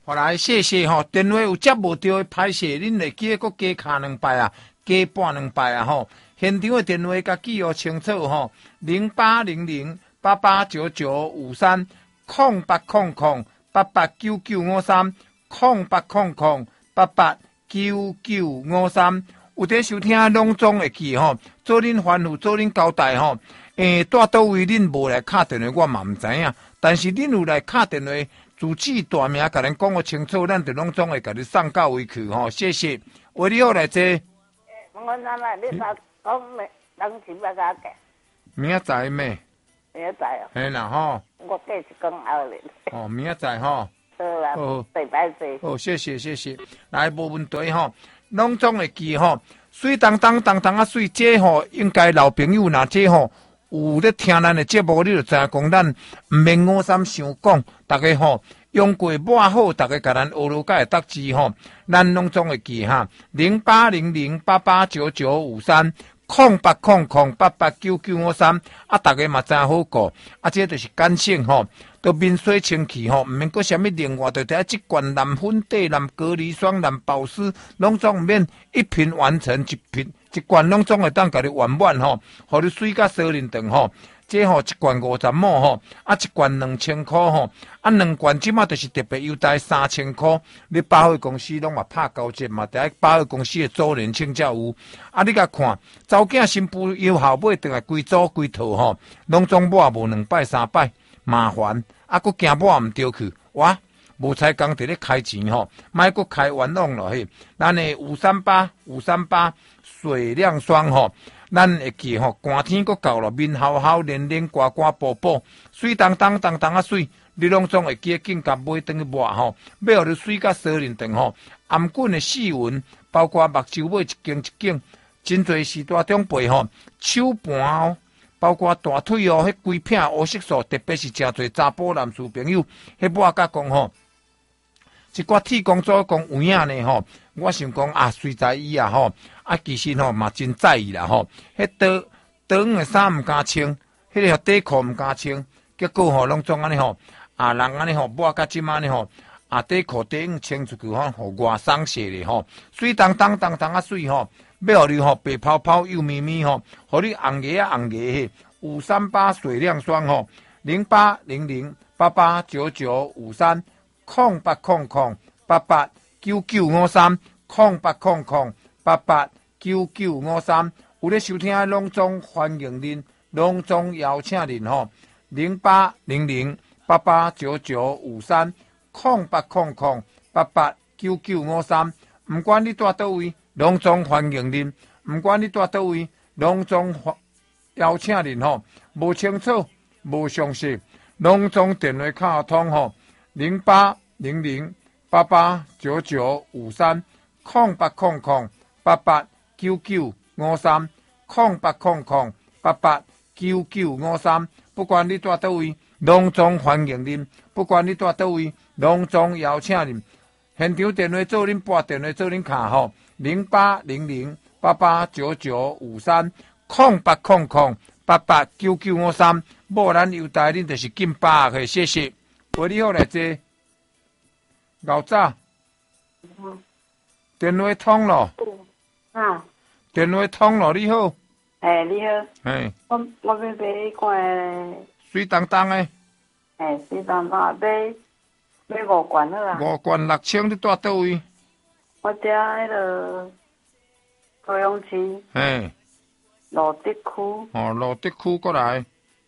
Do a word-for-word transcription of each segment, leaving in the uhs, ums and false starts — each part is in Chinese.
好来，谢谢吼、哦。电话有接无到的拍摄，恁会记得佮加卡两摆啊，加半两摆啊吼。现场的电话甲记号清楚吼，零八零零八八九九五三空八空空八八九九五三空八空空八八九九五三。有伫收听拢总会记吼，做恁吩咐，做恁交代吼。诶，带倒位恁无来敲电话，我嘛毋知影。但是恁有来敲电话。主持大名，甲恁讲个清楚，咱就拢总会甲你送到位去吼。谢谢，为你好来坐。 我奶奶，你若讲咩？当时要甲个？ 明仔载咩？ 明仔载哦。 嘿啦吼。 我计是讲后日。 哦，明仔载吼。 好啦。哦。拜拜谢。 哦，谢谢谢谢。来，无问题吼，拢总会记吼。水当当当当啊水，这吼应该老朋友若这吼。有咧听咱的节目，你就知影讲，咱毋免五三想讲，大家吼用过抹好，大家甲咱学路解得字吼，咱拢总会记哈。零八零零八八九九五三空八空空八八九九五三啊，大家嘛真好过啊，这就是感性吼，都面水清气吼，毋免搁啥物另外，就睇即罐蓝粉底、蓝隔离霜、蓝保湿，拢总毋免一瓶完成一瓶。一罐拢总会当甲你圆满吼，互你水甲烧认长吼。这吼一罐五十毛吼，啊一罐两千块吼，啊两罐即马就是特别优待三千块。你百货公司拢嘛拍高折嘛，伫百货公司的周年庆才有。啊你甲看，查囝新妇要效买倒来规组规套吼，拢总抹无两摆三摆，麻烦啊，佫惊抹毋对去哇！无采工伫咧开钱吼，莫佫开冤枉咯嘿。咱的五三八五三八水亮霜吼，咱会记吼，寒天佫到了，面好好，连连刮刮补补，水当当当当啊水，你拢总会记紧甲买转去抹吼，要互你水甲烧认长吼。颔棍的细纹，包括目睭尾一根一根，真侪时大长辈吼，手盘哦。包括大腿哦，迄规片黑色素，特别是诚侪查甫男士朋友，迄抹甲讲吼。一寡铁工做讲有影呢吼，我想讲啊，随在伊啊吼，啊其实吼嘛真在意啦吼。迄短短的衫毋敢穿，迄个底裤毋敢穿，结果吼拢总安尼吼，啊人安尼吼抹甲即满呢吼，啊底裤底硬穿出去吼，互外松懈咧吼，水当当当当啊水吼，要互你吼白泡泡幼咪咪吼，互你红牙啊红牙嘿，五三八水亮霜吼，零八零零八八九九五三。空八空空八八九九五三空八空空八八九九五三，有咧收听拢总欢迎恁，拢总邀请恁吼，零八零零八八九九五三空八空空八八九九五三，唔管你住倒位，拢总欢迎恁，唔管你住倒位，拢总邀请恁吼，无清楚无详细，拢总电话卡通吼。零八零零八八九九五三空八空空八八九九五三空八空空八八九九五三，不管你住倒位，拢总欢迎恁；不管你住倒位，拢总邀请恁。现场电话做恁拨电话做恁卡吼，零八零零八八九九五三空八空空八八九九五三，无咱优待恁就是金百个，谢谢。喂，你好来坐，老早，嗯、电话通了， 啊， 电话通了，你好， 哎，你好， 哎， 我我要买迄罐， 水当当的， 哎，水当当买买五罐好啊， 五罐六千，你住倒位？ 我伫迄个高雄市， 哎， 路德区， 哦，路德区过来。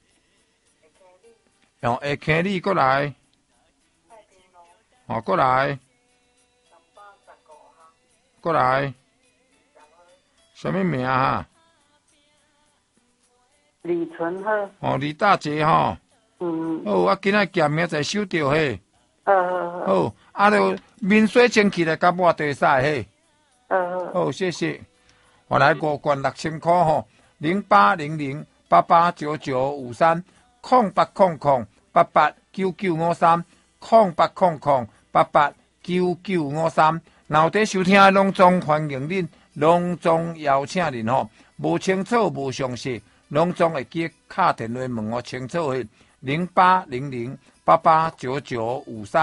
用下坑里过来，哦，过来，过来，什么名啊？ 李纯好。 哦，李大姐吼。 嗯。 哦，我今仔见明仔收到嘿。 呃。 好，啊，就面水清气来甲抹地晒嘿。 呃。 好，谢谢。我来五罐六千块吼，零八零零八八九九五三空八空空。八八九九五三空八空空八八九九五三，然后伫收听拢总欢迎恁，拢总邀请恁吼，无清楚无详细，拢总会记敲电话问我清楚诶，零八零零八八九九五三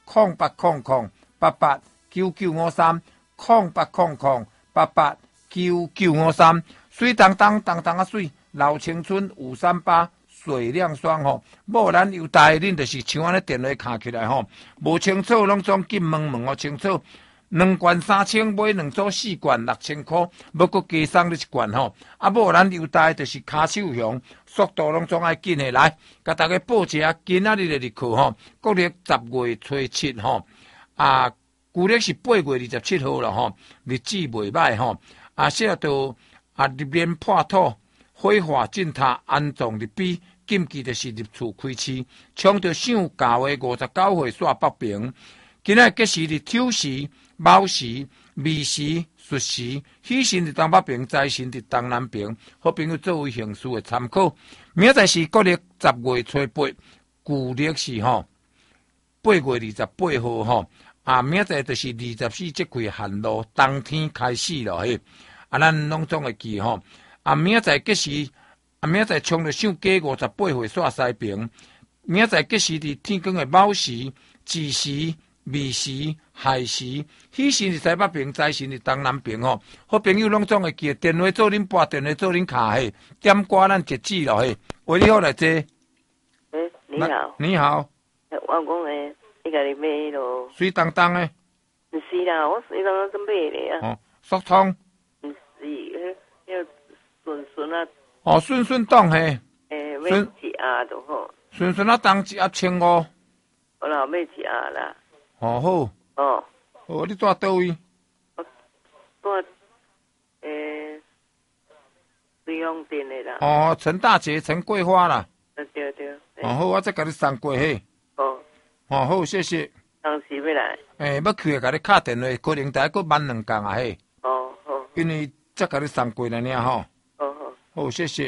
空八空空八八九九五三，空八空空八八九九五三，水当当当当啊水，老青春五三八。水量霜吼，无咱有代恁就是像安尼电话卡起来吼，无清楚拢总紧问问哦清楚。两罐三千买两组四罐六千块，要搁加送你一罐吼。啊，无咱有代就是卡手响，速度拢总爱紧的来，甲大家报一下今仔日的日课吼，国历十月初七吼，啊，旧历是八月二十七号了吼，日子袂歹吼，啊，现在都啊入面破土，火化进塔安葬入碑。禁忌就是入厝开市，冲着上教的五十九岁煞北平。今仔吉时日丑时、卯时、未时、戌时，喜神伫东北平，财神伫东南平。好朋友作为形式的参考。明仔是国历十月初八，旧历是吼八月二十八号吼。啊，明仔就是二十四节气寒露，冬天开始了嘿。啊，咱拢总会记吼。啊，明仔吉时。啊，明仔冲着上加五十八岁煞西平，明仔吉时伫天光的卯时、子时、未时、亥时，喜神是西北平，财神是东南平吼。好朋友拢总会记，电话做恁拨，电话做恁卡嘿，点歌咱截止咯嘿。喂，你好来坐。诶， 你好。 你好。 我讲诶，你家己买咯。 水当当诶。 毋是啦，我水当当真买咧啊。 哦，速通。 毋是，迄迄顺顺啊。 哦，顺顺当嘿， 诶，买一盒就好。 顺顺啊，当一盒千五。 我老买一盒啦。 哦好。 哦。 哦，你住倒位？ 我住诶，瑞丰店的啦。 哦，陈大姐，陈桂花啦。 对对对。 哦好，我再甲你送过去。 哦。 哦好，谢谢。 当时要来。诶， 要去甲你敲电话，可能大概佫慢两工啊嘿。 哦好。 因为再甲你送过来呢吼。好，谢谢。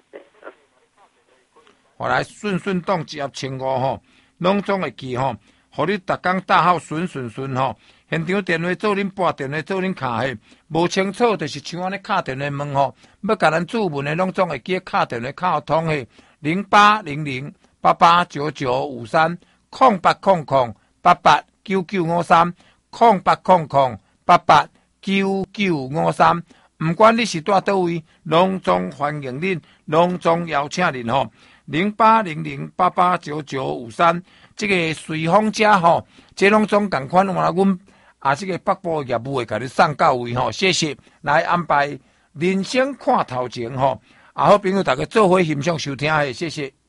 我来顺顺当一盒千五吼，拢总会记吼，互你逐工大好顺顺顺吼。现场电话做恁拨，电话做恁卡嘿，无清楚就是像安尼敲电话问吼，要甲咱注文的拢总会记敲电话敲通嘿，零八零零八八九九五三，空八空空八八九九五三，空八空空八八九九五三。唔管你是住倒位，拢总欢迎恁，拢总邀请恁吼。零八零零八八九九五三，这个随风车吼，这拢总共款，我来阮啊，这个北部业务会甲你送到位吼，谢谢。来安排人生看头前吼，啊好朋友大家做伙欣赏收听诶，谢谢。